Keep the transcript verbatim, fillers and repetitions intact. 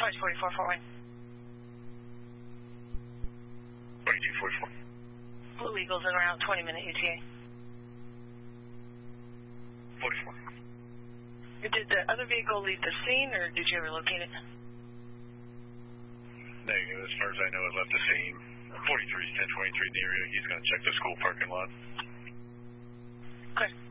Twice forty-four, Fort Wayne. twenty-two forty-four. Blue Eagles in around twenty minute E T A. forty-four. Did the other vehicle leave the scene, or did you ever locate it? Negative. As far as I know, it left the scene. forty-three is ten twenty-three in the area. He's going to check the school parking lot. Okay.